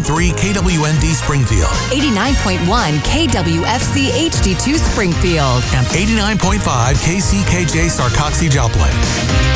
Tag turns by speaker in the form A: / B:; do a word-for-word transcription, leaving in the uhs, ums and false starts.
A: three K W N D Springfield,
B: eighty-nine point one K W F C H D two Springfield,
A: and eighty-nine point five K C K J Sarcoxie Joplin.